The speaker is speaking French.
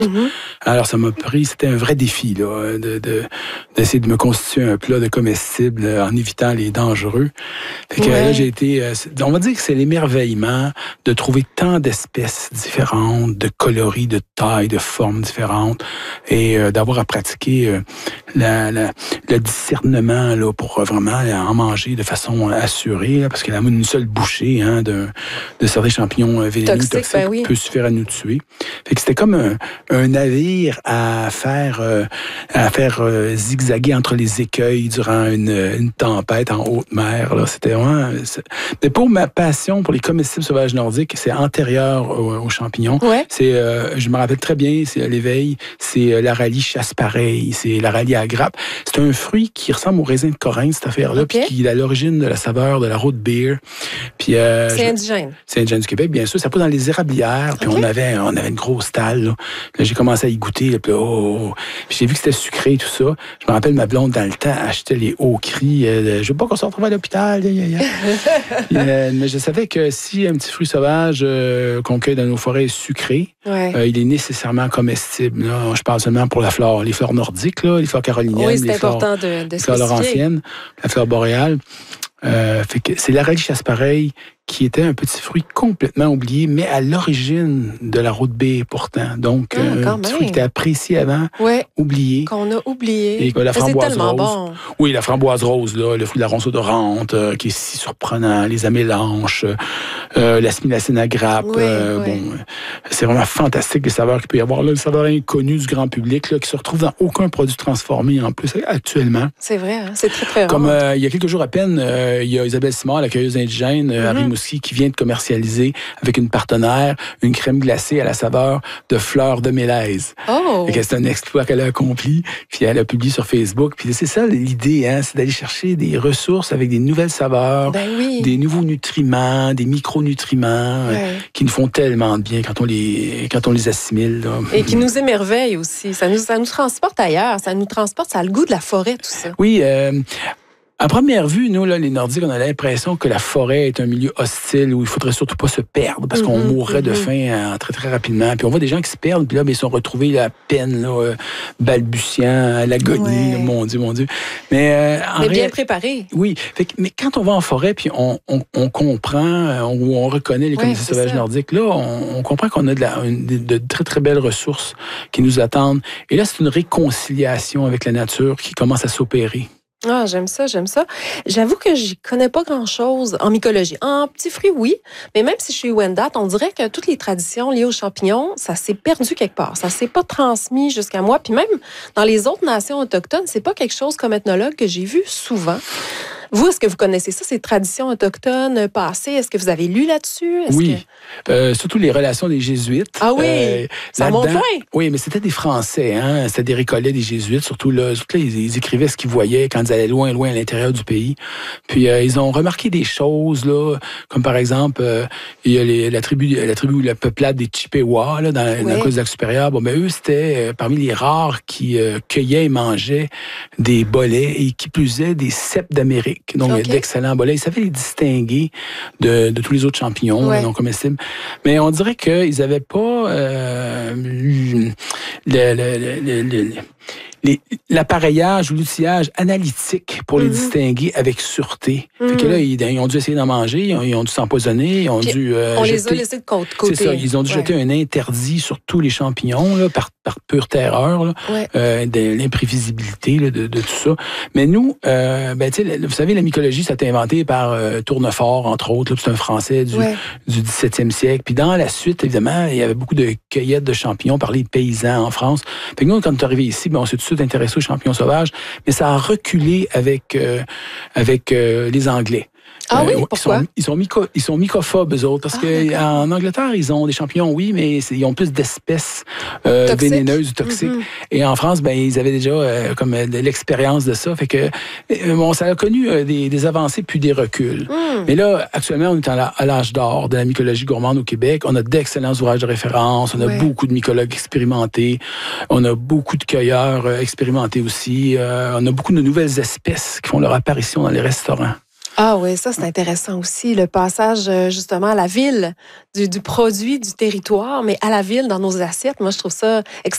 Mm-hmm. Alors, c'était un vrai défi, là, d'essayer de me constituer un plat de comestible en évitant les dangereux. Fait que là, j'ai été, on va dire que c'est l'émerveillement de trouver tant d'espèces différentes, de coloris, de tailles, de formes différentes, et d'avoir à pratiquer le discernement là, pour vraiment en manger de façon assurée, là, parce que une seule bouchée de certains champignons vénéneux toxiques peut suffire à nous tuer. Fait que c'était comme un navire à faire zigzaguer entre les écueils durant une tempête en haute mer. Là. C'était vraiment... Mais pour ma passion pour les comestibles sauvages nordiques, c'est antérieur aux champignons. Ouais. Je me rappelle très bien, c'est l'éveil, c'est l'aralie chasse-pareil, c'est l'aralie à grappe. C'est un fruit qui ressemble au raisin de Corinthe, cette affaire-là, puis qui est à l'origine de la saveur de la root beer. Puis, c'est indigène. C'est indigène du Québec, bien sûr. Ça pousse dans les érablières, puis on avait une grosse talle. Là, j'ai commencé à y goûter, là, puis puis j'ai vu que c'était sucré, tout ça. Je me rappelle, ma blonde, dans le temps, achetait les hauts cris. Je veux pas qu'on se retrouve à l'hôpital. Mais je savais que si un petit fruit sauvage qu'on cueille dans nos forêts est sucré, il est nécessairement comestible. Là. Je parle seulement pour les fleurs nordiques, là, les fleurs caroliniennes, oui, c'est important de fleurs laurentiennes, la fleur boréale. Fait que c'est l'aralie chasse-pareil qui était un petit fruit complètement oublié, mais à l'origine de la root beer pourtant. Donc, un petit fruit qui était apprécié avant, oublié. Qu'on a oublié. Et la framboise c'est tellement rose. Bon. Oui, la framboise rose, là, le fruit de la ronce odorante, qui est si surprenant, les amélanches, la spinacine à grappe. Bon, c'est vraiment fantastique les saveurs qu'il peut y avoir. Là, le saveur inconnu du grand public, là, qui se retrouve dans aucun produit transformé en plus actuellement. C'est vrai, hein? C'est très, très rare. Comme il y a quelques jours à peine, il y a Isabelle Simard, la cueilleuse indigène, à Rimouski, qui vient de commercialiser avec une partenaire une crème glacée à la saveur de fleurs de mélèze. Oh! C'est un exploit qu'elle a accompli, puis elle a publié sur Facebook. Puis c'est ça l'idée, hein, c'est d'aller chercher des ressources avec des nouvelles saveurs, des nouveaux nutriments, des micronutriments qui nous font tellement de bien quand on les assimile. Là. Et qui nous émerveillent aussi. Ça nous transporte ailleurs, ça a le goût de la forêt, tout ça. Oui, à première vue, nous, là, les Nordiques, on a l'impression que la forêt est un milieu hostile où il faudrait surtout pas se perdre parce qu'on mourrait de faim très, très rapidement. Puis on voit des gens qui se perdent, puis là, ils sont retrouvés à peine, là, balbutiant, à l'agonie. Là, mon Dieu. Mais bien préparés. Oui. Mais quand on va en forêt, puis on comprend, on reconnaît les communautés sauvages nordiques, là, on comprend qu'on a de très, très belles ressources qui nous attendent. Et là, c'est une réconciliation avec la nature qui commence à s'opérer. Ah, j'aime ça. J'avoue que j'y connais pas grand-chose en mycologie. En petits fruits, oui, mais même si je suis Wendat, on dirait que toutes les traditions liées aux champignons, ça s'est perdu quelque part. Ça s'est pas transmis jusqu'à moi. Puis même dans les autres nations autochtones, c'est pas quelque chose comme ethnologue que j'ai vu souvent. Vous, est-ce que vous connaissez ça, ces traditions autochtones passées? Est-ce que vous avez lu là-dessus? Surtout les relations des Jésuites. Ah oui, ça monte loin. Oui, mais c'était des Français, hein? C'était des récollets des Jésuites. Surtout là, ils écrivaient ce qu'ils voyaient quand ils allaient loin à l'intérieur du pays. Puis ils ont remarqué des choses, là, comme par exemple, il y a la tribu ou la peuplade des Chippewas, là, dans le Cosaque-Supérieur. Bon, eux, c'était parmi les rares qui cueillaient et mangeaient des bolets et qui plus est des cèpes d'Amérique. Donc, d'excellents bolets. Ils savaient les distinguer de tous les autres champignons non comestibles. Mais on dirait qu'ils n'avaient pas l'appareillage ou l'outillage analytique pour les distinguer avec sûreté. Fait que là, ils ont dû essayer d'en manger, ils ont dû s'empoisonner, on les a laissés de côté. C'est ça, ils ont dû jeter un interdit sur tous les champignons là, par pure terreur, là, de l'imprévisibilité là, de tout ça. Mais nous, vous savez, la mycologie, ça a été inventé par Tournefort, entre autres. C'est un Français du 17e siècle. Puis dans la suite, évidemment, il y avait beaucoup de cueillettes de champignons par les paysans en France. Fait que nous, quand on est arrivé ici, on s'est tout de suite intéressé aux champignons sauvages, mais ça a reculé avec les Anglais. Ah oui, pourquoi? Ils sont mycophobes, eux autres, parce qu'en Angleterre, ils ont des champignons, oui, mais ils ont plus d'espèces vénéneuses ou toxiques. Et en France, ils avaient déjà comme de l'expérience de ça. Fait que ça a connu des avancées puis des reculs. Mais là, actuellement, on est à l'âge d'or de la mycologie gourmande au Québec. On a d'excellents ouvrages de référence. On a beaucoup de mycologues expérimentés. On a beaucoup de cueilleurs expérimentés aussi. On a beaucoup de nouvelles espèces qui font leur apparition dans les restaurants. Ah oui, ça c'est intéressant aussi, le passage justement à la ville, du produit, du territoire, mais à la ville dans nos assiettes. Moi, je trouve ça extraordinaire.